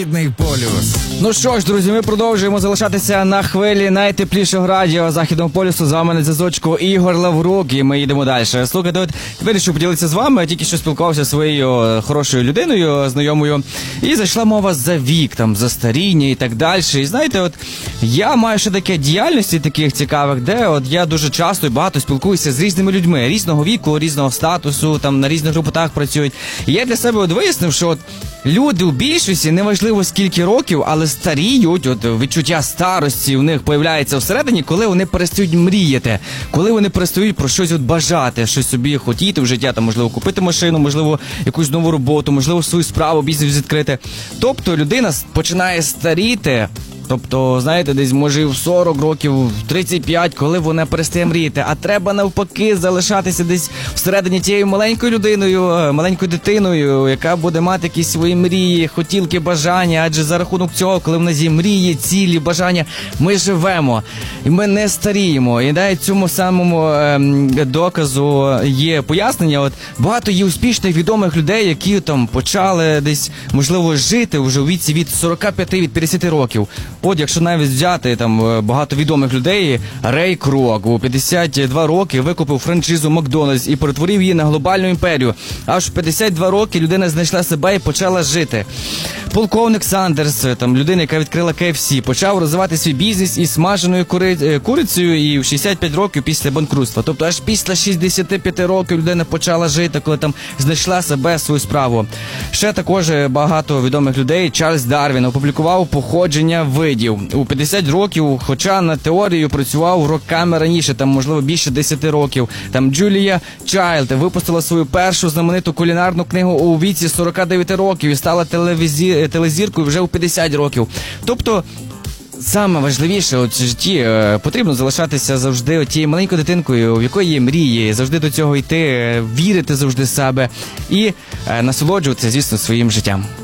Полюс. Ну що ж, друзі, ми продовжуємо залишатися на хвилі найтеплішого радіо Західного полюсу. З вами на зв'язочку Ігор Лаврук, і ми їдемо далі. Слухайте, от вирішив поділитися з вами, тільки що спілкувався зі своєю хорошою людиною, знайомою, і зайшла мова за вік, там, за старіння і так далі. І знаєте, от я маю ще таке діяльності таких цікавих, де от я дуже часто і багато спілкуюся з різними людьми, різного віку, різного статусу, там на різних роботах працюють. І я для себе от вияснив, що от люди у більшості, неважливо скільки років, але старіють, от відчуття старості у них появляється всередині, коли вони перестають мріяти, коли вони перестають про щось от бажати, щось собі хотіти в життя, там, можливо, купити машину, можливо, якусь нову роботу, можливо, свою справу, бізнес відкрити. Тобто людина починає старіти. Тобто, знаєте, десь може в 40 років, в 35, коли вона перестає мріяти. А треба навпаки залишатися десь всередині тією маленькою людиною, маленькою дитиною, яка буде мати якісь свої мрії, хотілки, бажання. Адже за рахунок цього, коли в нас є мрії, цілі, бажання, ми живемо. І ми не старіємо. І навіть цьому самому доказу є пояснення. От багато є успішних, відомих людей, які там почали десь, можливо, жити вже у віці від 45, від 50 років. От, якщо навіть взяти там багато відомих людей, Рей Крок у 52 роки викупив франшизу Макдональдс і перетворив її на глобальну імперію. Аж в 52 роки людина знайшла себе і почала жити. Полковник Сандерс, там людина, яка відкрила KFC, почав розвивати свій бізнес із смаженою курицею і в 65 років після банкрутства. Тобто аж після 65 років людина почала жити, коли там знайшла себе, свою справу. Ще також багато відомих людей. Чарльз Дарвін опублікував походження видів у 50 років, хоча на теорію працював роками раніше, там, можливо, більше 10 років. Там Джулія Чайлд випустила свою першу знамениту кулінарну книгу у віці 49 років і стала телезіркою вже у 50 років. Тобто, саме важливіше в житті потрібно залишатися завжди тією маленькою дитинкою, в якої є мрії, завжди до цього йти, вірити завжди в себе і насолоджуватися, звісно, своїм життям.